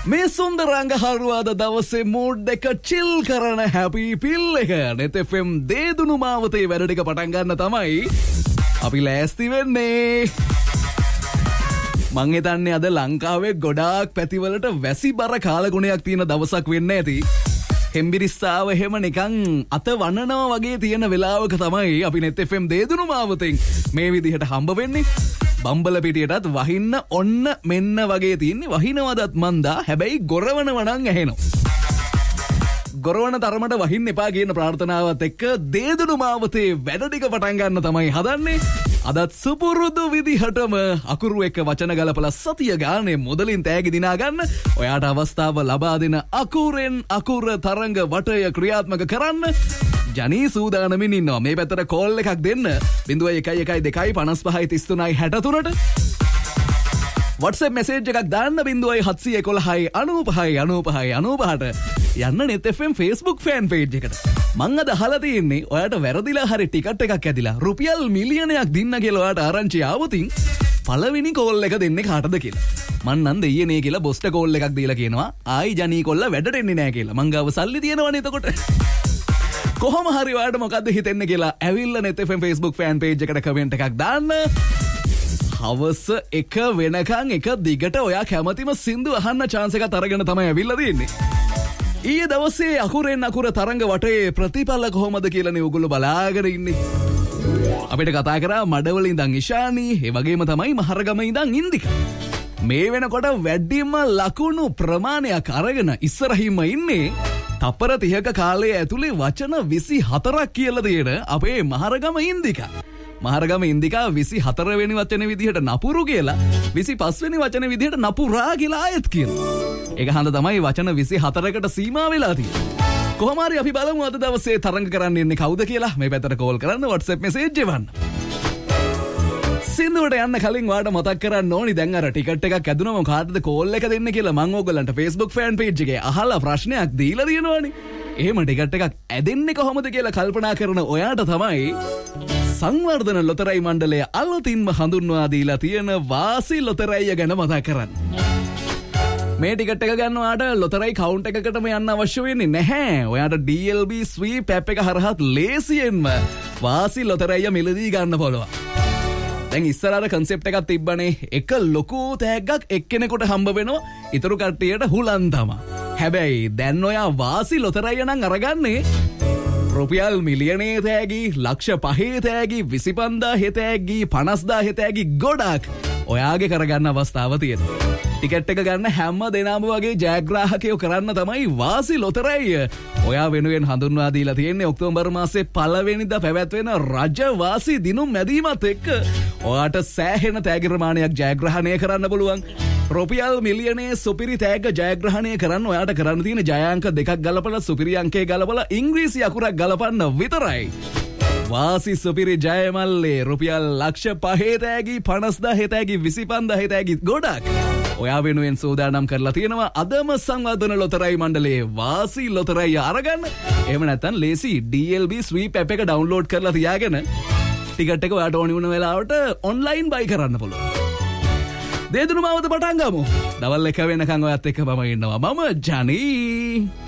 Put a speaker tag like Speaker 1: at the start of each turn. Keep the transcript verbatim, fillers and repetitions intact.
Speaker 1: මේ සුන්දරංග හරුවාද දවසේ මූඩ් එක චිල් කරන හැපි පිල් එක net F M දේදුණු මාවතේ වැඩ ටික පටන් ගන්න තමයි අපි ලෑස්ති වෙන්නේ. මං හිතන්නේ අද ලංකාවේ ගොඩාක් පැතිවලට වැසි බර කාලගුණයක් තියෙන දවසක් වෙන්න ඇති. හෙම්බිරිස්සාව එහෙම නිකන් අත වන්නනවා වගේ තියෙන වෙලාවක තමයි අපි net F M දේදුණු මාවතෙන් මේ විදිහට හම්බ වෙන්නේ. බම්බල පිටියටත් වහින්න ඔන්න මෙන්න වගේ තියෙන්නේ. වහිනවදත් මන්දා හැබැයි ගොරවනව නම් ඇහෙනවා. ගොරවන තරමට වහින්න එපා කියන ප්‍රාර්ථනාවත් එක්ක දේදුණු මාවතේ වැඩ ටික පටන් ගන්න තමයි හදන්නේ. අදත් සුපුරුදු විදිහටම අකුරු එක්ක වචන ගලපලා සතිය ගානේ මුදලින් තෑගි දිනා ගන්න ඔයාට අවස්ථාව ලබා දෙන අකුරෙන් අකුර තරංග වටය ක්‍රියාත්මක කරන්න ජනී සූදානමින් ඉන්නවා. මේ පැත්තට කෝල් එකක් දෙන්න zero one one two five five three three six ट WhatsApp message එකක් දාන්න zero one seven one one five five five five යන්න net F M Facebook fan page එකට. මං අද අහලා තියෙන්නේ ඔයාට වැරදිලා හරි ටිකට් එකක් ඇදිලා රුපියල් මිලියනයක් දෙන්න කියලා ඔයාට ආරංචි ආවොතින් පළවෙනි කෝල් එක දෙන්නේ කාටද කියලා. මං නම් දෙයියනේ කියලා බොස්ට කෝල් එකක් දීලා කියනවා ආයි ජනී කොල්ල වැඩට එන්නේ නැහැ කියලා. මං ගාව සල්ලි තියෙනවනේ එතකොට. කොහොම හරි ඔයාට මොකද්ද හිතෙන්නේ කියලා ඇවිල්ලා net F M Facebook fan page එකට කමෙන්ට් එකක් දාන්න. හවස එක වෙනකන් එක දිගට ඔයා කැමතිම සින්දු අහන්න chance එකක් අරගෙන තමයි ඇවිල්ලා තියෙන්නේ. ඊයේ දවසේ අකුරෙන් අකුර තරංග වටේ ප්‍රතිඵල කොහොමද කියලානේ ඔයගොල්ලෝ බලාගෙන ඉන්නේ. අපිට කතා කරා මඩවල ඉඳන් ඉෂානි, ඒ වගේම තමයි මහරගම ඉඳන් ඉන්දිකා. මේ වෙනකොට වැඩිම ලකුණු ප්‍රමාණයක් අරගෙන ඉස්සරහින්ම ඉන්නේ තප්පර තිහක කාලයේ ඇතුලේ වචන විසි හතරක් කියලා දෙන අපේ මහරගම ඉන්දිකා. මහරගම ඉන්දිකා විසි හතර වෙනි වචන විදිහට නපුරු කියලා විසි පහ වෙනි වචන විදිහට නපුරා කියලා ආයෙත් කියනවා. ඒක හන්ද තමයි වචන විසි හතරකට සීමා වෙලා තියෙන්නේ. කොහොම හරි අපි බලමු අද දවසේ තරංග කරන්න ඉන්නේ කවුද කියලා. මේ පැත්තට කෝල් කරන්න WhatsApp message එවන්න. සින්දුවට යන්න කලින් ඔයාලට මතක් කරන්න ඕනි දැන් අර ටිකට් එකක් ඇදුනම කාටද කෝල් එක දෙන්න කියලා මම ඕගොල්ලන්ට Facebook fan page එකේ අහලා ප්‍රශ්නයක් දීලා තියෙනවනේ. එහෙම ටිකට් එකක් ඇදෙන්නේ කොහොමද කියලා කල්පනා කරන ඔයාට තමයි සංවර්ධන ලොතරැයි මණ්ඩලය අලුතින්ම හඳුන්වා දීලා තියෙන වාසි ලොතරැයිය ගැන මතක් කරන්න. මේ ටිකට් එක ගන්නවාට ලොතරැයි කවුන්ට් එකකටම යන්න අවශ්‍ය වෙන්නේ නැහැ. ඔයාට D L B sweep app එක හරහා ලේසියෙන්ම වාසි ලොතරැයිය මිලදී ගන්න පුළුවන්. දැන් ඉස්සරහට concept එකක් තිබ්බනේ. එක ලොකු තෑග්ගක් එක්කෙනෙකුට හම්බ වෙනවා. ඊටු කට්ටියට හුලන් තමයි. හැබැයි දැන් ඔයා වාසි ලොතරැයිය නම් අරගන්නේ රුපියල් මිලියනේ තෑගි, ලක්ෂ පහේ තෑගි, විසි පන්දාහේ තෑගි, පනස්දාහේ තෑගි ගොඩක් ඔයාගේ කරගන්න අවස්ථාව තියෙනවා. ටිකට් එක ගන්න හැම දෙනාම වගේ ජයග්‍රාහකයෝ කරන්න තමයි වාසි ලොතරැයිය ඔයා වෙනුවෙන් හඳුන්වා දීලා තියෙන්නේ. ඔක්තෝබර් මාසේ පළවෙනිදා පැවැත්වෙන රජ වාසි දිනුම් මැදීමත් එක්ක ඔයාට සෑහෙන තෑගි ප්‍රමාණයක් ජයග්‍රහණය කරන්න පුළුවන්. රුපියල් මිලියනේ සුපිරි තෑග්ග ජයග්‍රහණය කරන්න ඔයාට කරන්න තියෙන ජය අංක දෙකක් ගලපලා සුපිරි අංකේ ගලපලා ඉංග්‍රීසි අකුරක් ගලපන්න විතරයි. වාසි සුපිරි ජයමල්ලේ රුපියල් ලක්ෂ පහේ තෑගි, පනස්දාහේ තෑගි, විසි පන්දාහේ තෑගි ගොඩක් ඔයා වෙනුවෙන් සූදානම් කරලා තියෙනවා. අදම සංවර්ධන ලොතරැයි මණ්ඩලයේ වාසි ලොතරැයිය අරගන්න. එහෙම නැත්නම් ලේසි D L B sweep app එක download කරලා තියාගෙන ටිකට් එක ඔයාට ඕනි වුණ වෙලාවට online buy කරන්න පුළුවන්. දේදුණු මාවත පටන් ගමු. දවල් එක වෙනකන් ඔයත් එක්ක මම ඉන්නවා. මම ජනී.